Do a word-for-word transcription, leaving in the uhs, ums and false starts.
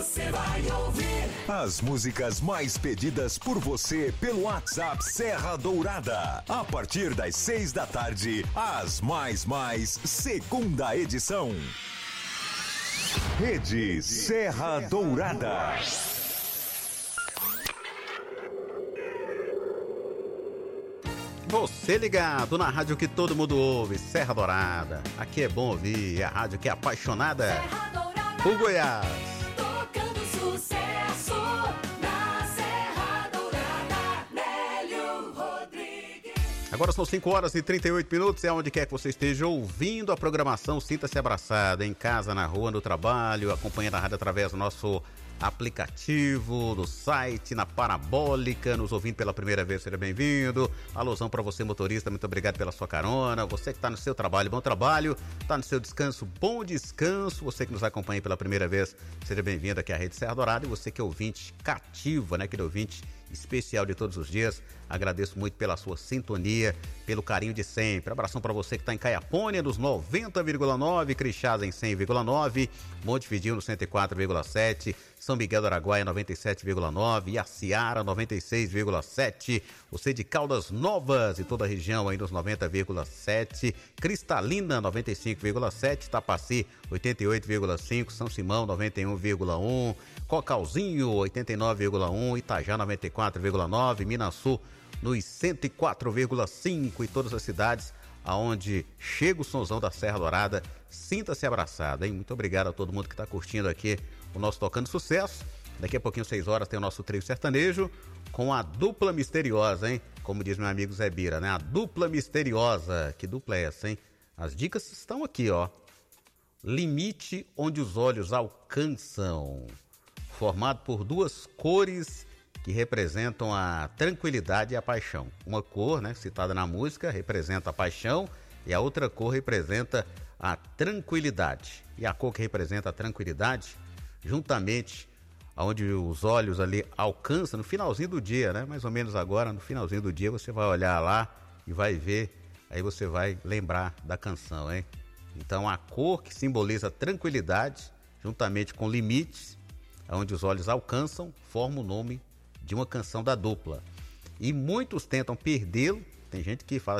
Você vai ouvir as músicas mais pedidas por você pelo WhatsApp Serra Dourada. A partir das seis da tarde, as mais mais segunda edição. Rede Serra Dourada. Você ligado na rádio que todo mundo ouve, Serra Dourada. Aqui é bom ouvir, é a rádio que é apaixonada por Goiás. Tocando sucesso na Serra Dourada, Nélio Rodrigues. Agora são cinco horas e trinta e oito minutos, é onde quer que você esteja ouvindo a programação, sinta-se abraçada, em casa, na rua, no trabalho, acompanhando a rádio através do nosso aplicativo, do site, na parabólica, nos ouvindo pela primeira vez, seja bem-vindo. Alusão para você, motorista, muito obrigado pela sua carona. Você que está no seu trabalho, bom trabalho. Está no seu descanso, bom descanso. Você que nos acompanha pela primeira vez, seja bem-vindo aqui à Rede Serra Dourada. E você que é ouvinte cativa, né, aquele ouvinte especial de todos os dias, agradeço muito pela sua sintonia, pelo carinho de sempre. Abração para você que está em Caiapônia, nos noventa vírgula nove, Crixás em cem vírgula nove, Montevidéu no cento e quatro vírgula sete, São Miguel do Araguaia noventa e sete vírgula nove, Iaciara noventa e seis vírgula sete, você de Caldas Novas e toda a região aí nos noventa vírgula sete, Cristalina noventa e cinco vírgula sete, Tapaci oitenta e oito vírgula cinco, São Simão noventa e um vírgula um, Cocalzinho oitenta e nove vírgula um, Itajá noventa e quatro vírgula nove, Minasul nos cento e quatro vírgula cinco e todas as cidades aonde chega o sonzão da Serra Dourada. Sinta-se abraçado, hein? Muito obrigado a todo mundo que está curtindo aqui o nosso Tocando Sucesso. Daqui a pouquinho, seis horas, tem o nosso trio sertanejo com a dupla misteriosa, hein? Como diz meu amigo Zé Bira, né? A dupla misteriosa. Que dupla é essa, hein? As dicas estão aqui, ó. Limite onde os olhos alcançam. Formado por duas cores que representam a tranquilidade e a paixão. Uma cor, né, citada na música, representa a paixão e a outra cor representa a tranquilidade. E a cor que representa a tranquilidade, juntamente aonde os olhos ali alcançam, no finalzinho do dia, né, mais ou menos agora, no finalzinho do dia, você vai olhar lá e vai ver, aí você vai lembrar da canção, hein? Então a cor que simboliza a tranquilidade, juntamente com limites, aonde os olhos alcançam, forma o nome de uma canção da dupla. E muitos tentam perdê-lo, tem gente que fala